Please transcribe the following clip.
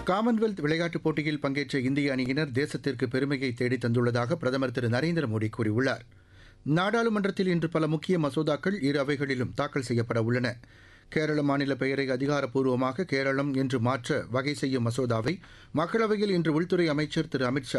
Commonwealth விளையாட்டுப் போட்டியில் பங்கேற்ற இந்திய அணியினர் தேசத்திற்கு பெருமையை தேடித் தந்துள்ளதாக பிரதமர் திரு நரேந்திர மோடி கூறியுள்ளார். நாடாளுமன்றத்தில் இன்று பல முக்கிய மசோதாக்கள் இரு அவைகளிலும் தாக்கல் செய்யப்பட உள்ளன. கேரள மாநில பெயரை அதிகாரப்பூர்வமாக கேரளம் என்று மாற்ற வகை செய்யும் மசோதாவை மக்களவையில் இன்று உள்துறை அமைச்சர் திரு அமித் ஷா